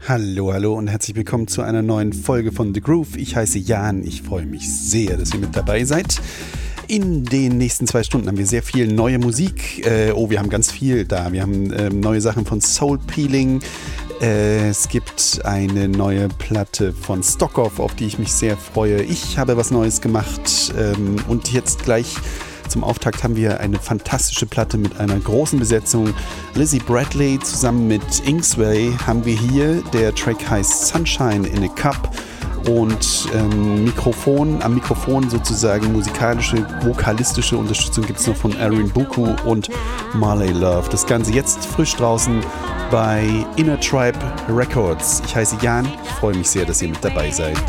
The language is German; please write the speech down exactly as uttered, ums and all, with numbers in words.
Hallo, hallo und herzlich willkommen zu einer neuen Folge von The Groove. Ich heiße Jan, ich freue mich sehr, dass ihr mit dabei seid. In den nächsten zwei Stunden haben wir sehr viel neue Musik. Äh, oh, wir haben ganz viel da. Wir haben ähm, neue Sachen von Soul Peeling. Äh, es gibt eine neue Platte von Stockoff, auf die ich mich sehr freue. Ich habe was Neues gemacht ähm, und jetzt gleich zum Auftakt haben wir eine fantastische Platte mit einer großen Besetzung. Lizzie Bradley zusammen mit Inksway haben wir hier. Der Track heißt Sunshine in a Cup. Und ähm, Mikrofon, am Mikrofon sozusagen musikalische, vokalistische Unterstützung gibt es noch von Erin Buku und Marley Love. Das Ganze jetzt frisch draußen bei Inner Tribe Records. Ich heiße Jan, ich freue mich sehr, dass ihr mit dabei seid.